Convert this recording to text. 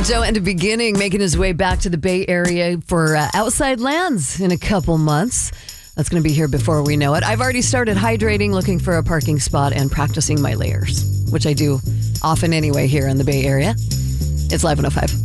Joe and a Beginning making his way back to the Bay Area for Outside Lands in a couple months. That's going to be here before we know it. I've already started hydrating, looking for a parking spot, and practicing my layers, which I do often anyway here in the Bay Area. It's Live 105.